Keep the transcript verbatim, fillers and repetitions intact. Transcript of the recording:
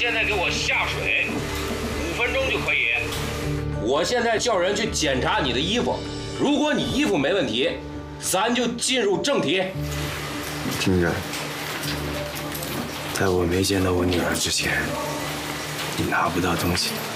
现在给我下水，五分钟就可以。 我现在叫人去检查你的衣服，如果你衣服没问题，咱就进入正题。 听着，在我没见到我女儿之前，你拿不到东西。